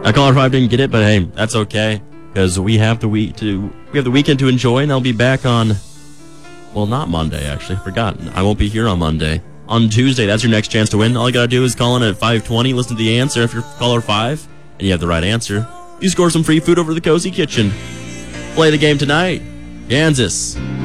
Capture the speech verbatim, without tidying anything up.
Uh, caller five didn't get it, but hey, that's okay because we have the week to we have the weekend to enjoy, and I'll be back on. Well, not Monday actually. Forgot. I won't be here on Monday. On Tuesday, that's your next chance to win. All you gotta do is call in at five twenty, listen to the answer. If you're caller five and you have the right answer, you score some free food over the Cozy Kitchen. Play the game tonight. Kansas